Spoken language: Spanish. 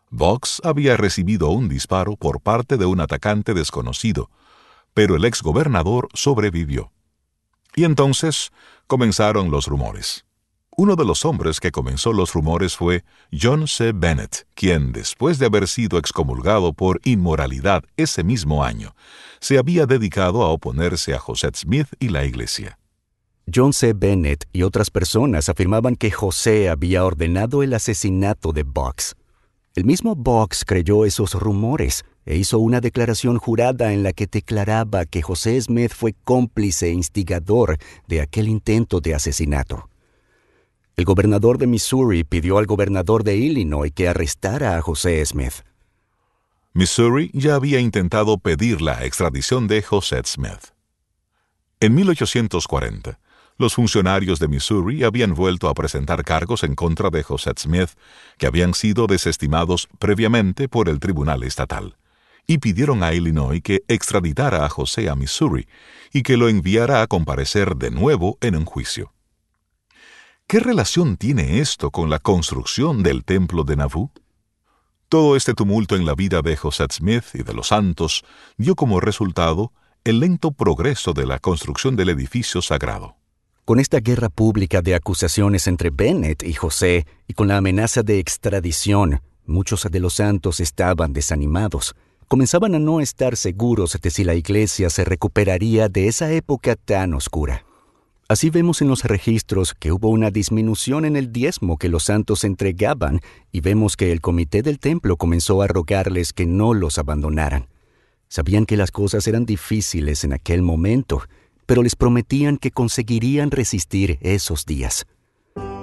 Boggs había recibido un disparo por parte de un atacante desconocido, pero el exgobernador sobrevivió. Y entonces comenzaron los rumores. Uno de los hombres que comenzó los rumores fue John C. Bennett, quien, después de haber sido excomulgado por inmoralidad ese mismo año, se había dedicado a oponerse a José Smith y la Iglesia. John C. Bennett y otras personas afirmaban que José había ordenado el asesinato de Boggs. El mismo Boggs creyó esos rumores e hizo una declaración jurada en la que declaraba que José Smith fue cómplice e instigador de aquel intento de asesinato. El gobernador de Missouri pidió al gobernador de Illinois que arrestara a José Smith. Missouri ya había intentado pedir la extradición de José Smith. En 1840, los funcionarios de Missouri habían vuelto a presentar cargos en contra de José Smith, que habían sido desestimados previamente por el tribunal estatal, y pidieron a Illinois que extraditara a José a Missouri y que lo enviara a comparecer de nuevo en un juicio. ¿Qué relación tiene esto con la construcción del templo de Nauvoo? Todo este tumulto en la vida de José Smith y de los santos dio como resultado el lento progreso de la construcción del edificio sagrado. Con esta guerra pública de acusaciones entre Bennett y José y con la amenaza de extradición, muchos de los santos estaban desanimados. Comenzaban a no estar seguros de si la iglesia se recuperaría de esa época tan oscura. Así vemos en los registros que hubo una disminución en el diezmo que los santos entregaban y vemos que el comité del templo comenzó a rogarles que no los abandonaran. Sabían que las cosas eran difíciles en aquel momento, pero les prometían que conseguirían resistir esos días.